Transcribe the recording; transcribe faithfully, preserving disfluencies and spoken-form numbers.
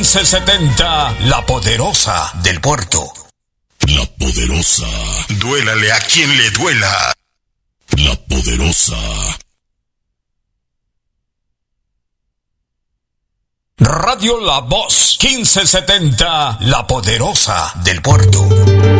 quince setenta, La Poderosa del Puerto. La Poderosa. Duélale a quien le duela. La Poderosa. Radio La Voz, quince setenta, La Poderosa del Puerto.